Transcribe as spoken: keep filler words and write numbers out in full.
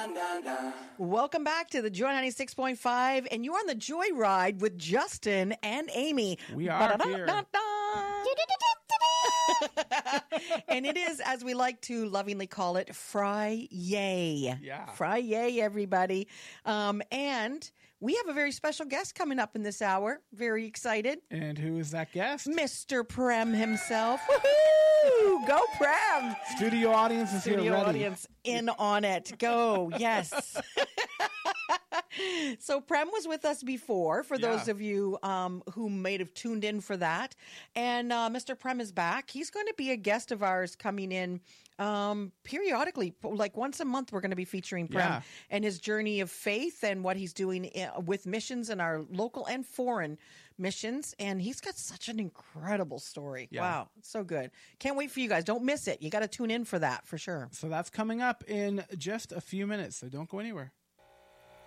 Welcome back to the Joy ninety-six point five, and you're on the Joy Ride with Justin and Amy. We are here. And it is, as we like to lovingly call it, Fry Yay. Yeah. Fry Yay, everybody. Um, and we have a very special guest coming up in this hour. Very excited. And who is that guest? Mister Prem himself. Woohoo! Go Prem! Studio audience is Studio here ready. audience in on it. Go. Yes. So Prem was with us before, for Yeah. those of you um, who may have tuned in for that. And uh, Mister Prem is back. He's going to be a guest of ours coming in um, periodically. Like once a month, we're going to be featuring Prem Yeah. and his journey of faith and what he's doing i- with missions in our local and foreign missions. And he's got such an incredible story. Yeah. Wow. It's so good. Can't wait for you guys. Don't miss it. You got to tune in for that for sure. So that's coming up in just a few minutes, so don't go anywhere.